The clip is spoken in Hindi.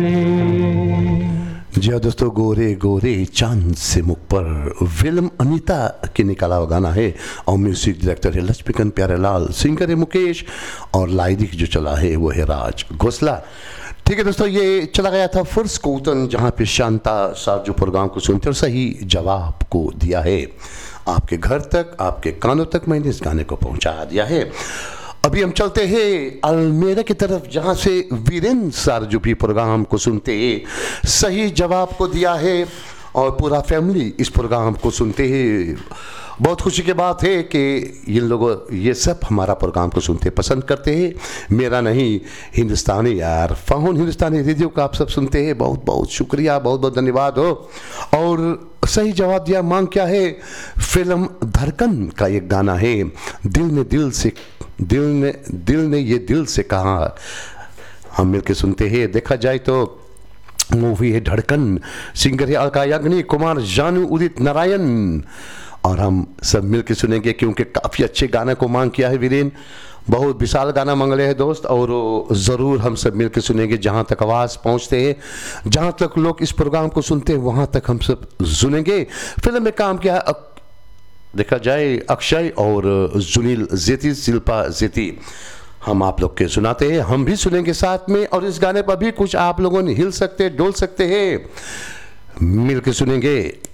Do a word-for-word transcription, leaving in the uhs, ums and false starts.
जी हाँ दोस्तों, गोरे गोरे चांद से मुख पर फिल्म अनीता की निकाला हुआ गाना है और म्यूजिक डायरेक्टर है लक्ष्मीकांत प्यारेलाल, सिंगर है मुकेश और लाइरिक जो चला है वो है राज घोसला। ठीक है दोस्तों, ये चला गया था फुर्स कोतन, जहाँ पे शांता साहब जो प्रोग्राम को सुनते और सही जवाब को दिया है आपके घर तक, आपके कानों तक मैंने इस गाने को पहुँचा दिया है। अभी हम चलते हैं अल्मेरा की तरफ, जहाँ से वीरेंद्र सर जो भी प्रोग्राम को सुनते हैं सही जवाब को दिया है और पूरा फैमिली इस प्रोग्राम को सुनते हैं। बहुत खुशी की बात है कि ये लोग ये सब हमारा प्रोग्राम को सुनते पसंद करते हैं। मेरा नहीं, हिंदुस्तानी यार फ़ोन हिंदुस्तानी रेडियो का आप सब सुनते हैं, बहुत बहुत शुक्रिया, बहुत बहुत धन्यवाद हो। और सही जवाब दिया, मांग क्या है? फिल्म धड़कन का एक गाना है, दिल ने दिल से दिल ने दिल ने ये दिल से कहा। हम मिलके सुनते हैं। देखा जाए तो मूवी है धड़कन, सिंगर है अलका याग्निक, कुमार जानू, उदित नारायण और हम सब मिलके सुनेंगे क्योंकि काफ़ी अच्छे गाने को मांग किया है वीरेन। बहुत विशाल गाना मंगले है दोस्त और ज़रूर हम सब मिलके सुनेंगे। जहाँ तक आवाज़ पहुँचते हैं, जहाँ तक लोग इस प्रोग्राम को सुनते हैं, वहाँ तक हम सब सुनेंगे। फिल्म में काम किया है, देखा जाए, अक्षय और जुनील जेती, शिल्पा जेती। हम आप लोग के सुनाते हैं, हम भी सुनेंगे साथ में और इस गाने पर भी कुछ आप लोगों ने हिल सकते, डोल सकते हैं, मिल के सुनेंगे।